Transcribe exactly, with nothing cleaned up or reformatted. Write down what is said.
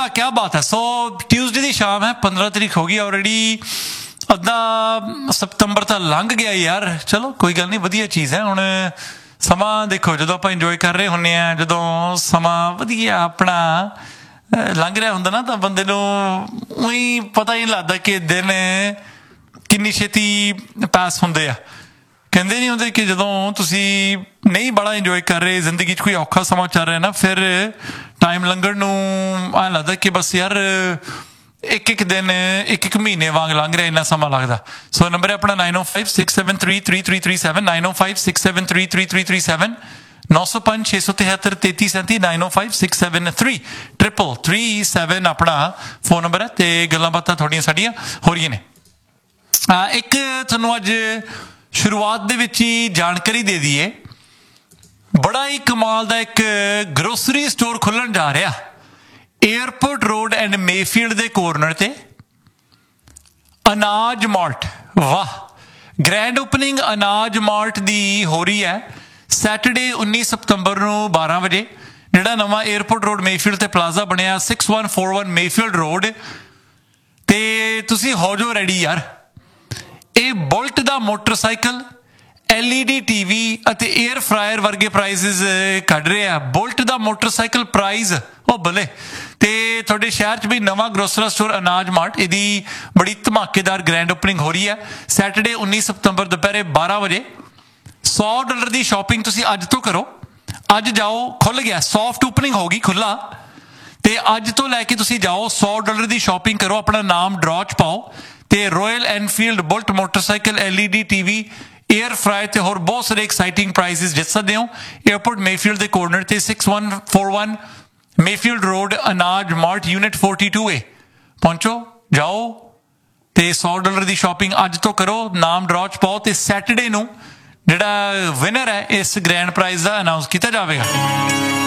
क्या बात है। सो ट्यूसडे की शाम है, पंद्रह तरीक हो गई ऑलरेडी, अद्धा सितंबर तो लंघ गया यार। चलो कोई गल नहीं, वधिया चीज़ है। हुण समा देखो जो आप इंजॉय कर रहे होंने आ, जो समा वधिया अपना लंघ रहा होंदा ना, तो बंदे नूं उई पता ही नहीं लगता कि दिन किन्नी छेती पास होंदे आ। कहते नहीं होंगे कि जो तुसी नहीं बड़ा इंजॉय कर रहे, जिंदगी च कोई औखा समा चल रहा ना, फिर टाइम लंघण नूं ऐ लगता कि बस यार एक एक दिन एक एक महीने वांग लंघ रहा, इन्ना समा लगता। सो नंबर है अपना नाइन ओ five six seven three three three three seven, nine ओ five six seven three three three three seven, नौ सौ पांच छे सौ तिहत्तर तेती सैंती, नाइन ओ five six seven three triple three seven अपना फोन नंबर है। तो गल्लां बातां थोड़ियां साडियां हो रही ने। एक तुहानूं अज शुरुआत दे विच ही जानकारी दे दईए, बड़ा ही कमाल दा एक ग्रोसरी स्टोर खुलण जा रहा airport road and Mayfield they corner ते, अनाज मार्ट। वाह, ग्रैंड ओपनिंग अनाज मार्ट दी हो रही है सैटरडे उन्नीस सितंबर नूं बारह बजे। जिहड़ा नवां एयरपोर्ट रोड मेफील्ड ते प्लाजा बनिया six one four one Mayfield road, ते तुसीं हो जो रेडी यार। ਇਹ ਬੁਲਟ ਦਾ motorcycle, L E D T V ਅਤੇ ਏਅਰ ਫਰਾਇਰ ਵਰਗੇ ਪ੍ਰਾਈਜ਼ਸ ਕੱਢ ਰਹੇ ਆ। ਬੁਲਟ ਦਾ ਮੋਟਰਸਾਈਕਲ ਪ੍ਰਾਈਜ਼ ਉਹ ਭਲੇ। ਤੇ ਤੁਹਾਡੇ ਸ਼ਹਿਰ 'ਚ ਵੀ ਨਵਾਂ ਗਰੋਸਰੀ ਸਟੋਰ ਅਨਾਜ ਮਾਰਟ, ਇਹਦੀ ਬੜੀ ਧਮਾਕੇਦਾਰ ਗ੍ਰੈਂਡ ਓਪਨਿੰਗ ਹੋ ਰਹੀ ਹੈ ਸੈਟਰਡੇ उन्नीस ਸਤੰਬਰ ਦੁਪਹਿਰੇ ਬਾਰਾਂ ਵਜੇ। सौ ਡਾਲਰ ਦੀ ਸ਼ਾਪਿੰਗ ਤੁਸੀਂ ਅੱਜ ਤੋਂ ਕਰੋ। ਅੱਜ ਜਾਓ, ਖੁੱਲ੍ਹ ਗਿਆ, ਸੌਫਟ ਓਪਨਿੰਗ ਹੋ ਗਈ, ਖੁੱਲ੍ਹਾ। ਤੇ ਅੱਜ ਤੋਂ ਲੈ ਕੇ ਤੁਸੀਂ ਜਾਓ, सौ ਡਾਲਰ ਦੀ ਸ਼ਾਪਿੰਗ ਕਰੋ, ਆਪਣਾ ਨਾਮ ਡਰਾਅ 'ਚ ਪਾਓ ਤੇ royal Enfield bullet motorcycle, L E D T V, air fry ਤੇ ਹੋਰ ਬਹੁਤ ਸਾਰੇ ਐਕਸਾਈਟਿੰਗ ਪ੍ਰਾਈਜ਼ਸ ਜਿੱਤ ਸਕਦੇ ਹੋ। ਏਅਰਪੋਰਟ ਮੇਫੀਲਡ ਦੇ ਕੋਰਨਰ ਤੇ six one four one Mayfield road ਅਨਾਜ ਮਾਰਟ ਯੂਨਿਟ फोर्टी टू ਏ ਪਹੁੰਚੋ, ਜਾਓ ਤੇ सौ ਡਾਲਰ ਦੀ ਸ਼ਾਪਿੰਗ ਅੱਜ ਤੋਂ ਕਰੋ, ਨਾਮ ਡਰਾਅ 'ਚ ਪਾਓ ਤੇ ਸੈਟਰਡੇ ਨੂੰ ਜਿਹੜਾ ਵਿਨਰ ਹੈ ਇਸ ਗ੍ਰੈਂਡ ਪ੍ਰਾਈਜ਼ ਦਾ ਅਨਾਉਂਸ ਕੀਤਾ ਜਾਵੇਗਾ।